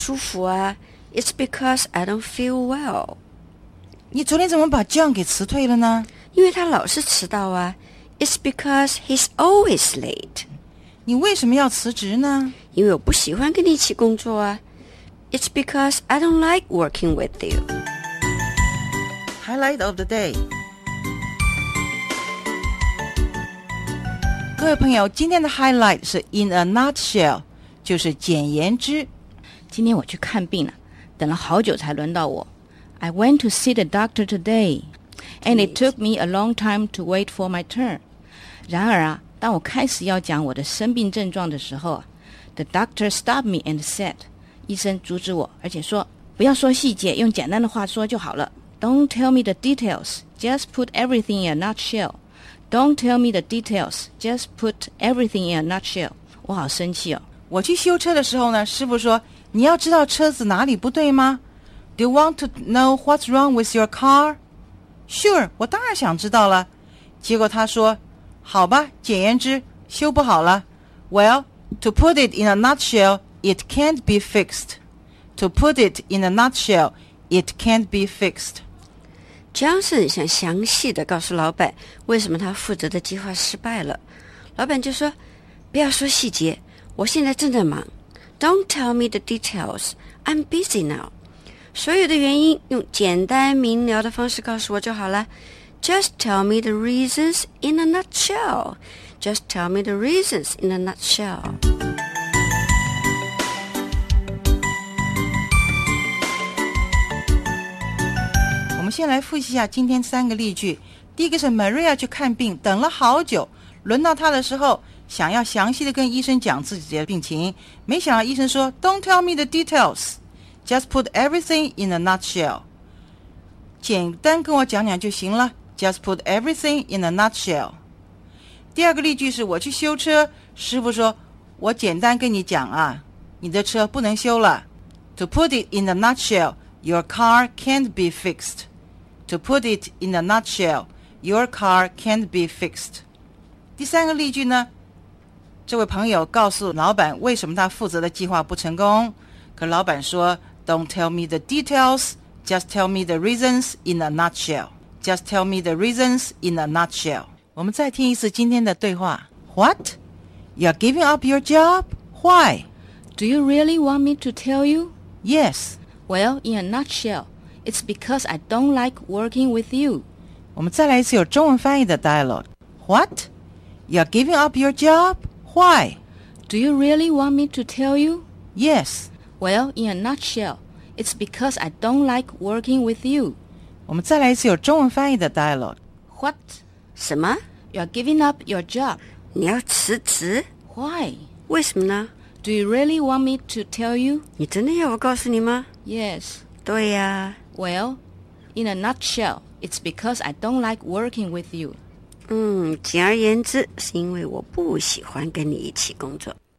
舒服啊 It's because I don't feel well. 你昨天怎么把 John 给辞退了呢？ 因为他老是迟到啊 It's because he's always late. 你为什么要辞职呢？ 因为我不喜欢跟你一起工作啊 It's because I don't like working with you. Highlight of the day. 各位朋友，今天的 highlight 是 in a nutshell， 就是简言之。 今天我去看病了，等了好久才轮到我。I went to see the doctor today, and it took me a long time to wait for my turn. 然而啊，当我开始要讲我的生病症状的时候啊 ，the doctor stopped me and said， 医生阻止我，而且说不要说细节，用简单的话说就好了。Don't tell me the details, just put everything in a nutshell. Don't tell me the details, just put everything in a nutshell. 我好生气哦。 我去修车的时候呢，师傅说你要知道车子哪里不对吗？ Do you want to know what's wrong with your car? Sure, 我当然想知道了。结果他说好吧，简言之，修不好了。Well, to put it in a nutshell, it can't be fixed. To put it in a nutshell, it can't be fixed. Johnson 想详细的告诉老板为什么他负责的计划失败了。老板就说不要说细节，我现在正在忙。Don't tell me the details. I'm busy now. 所有的原因用简单明了的方式告诉我就好了。Just tell me the reasons in a nutshell. Just tell me the reasons in a nutshell. 我们先来复习一下今天3个例句。第一个是 Maria 去看病，等了好久，轮到她的时候，想要详细的跟医生讲自己的病情，没想到医生说 Don't tell me the details, just put everything in a nutshell. 简单跟我讲讲就行了， just put everything in a nutshell. 第二个例句是我去修车，师傅说我简单跟你讲啊，你的车不能修了。 To put it in a nutshell, your car can't be fixed. To put it in a nutshell, your car can't be fixed. 第三个例句呢，这位朋友告诉老板为什么他负责的计划不成功，可老板说 Don't tell me the details, just tell me the reasons in a nutshell. Just tell me the reasons in a nutshell. 我们再听一次今天的对话。 What? You're giving up your job? Why? Do you really want me to tell you? Yes. Well, in a nutshell, it's because I don't like working with you. 我们再来一次有中文翻译的 dialogue. What? You're giving up your job? Why? Do you really want me to tell you? Yes. Well, in a nutshell, it's because I don't like working with you. 我们再来一次有中文翻译的 dialogue. What? 什么？ You're giving up your job. 你要辞职？ Why? 为什么呢？ Do you really want me to tell you? 你真的要我告诉你吗？ Yes. 对呀。 Well, in a nutshell, it's because I don't like working with you. 简而言之，是因为我不喜欢跟你一起工作。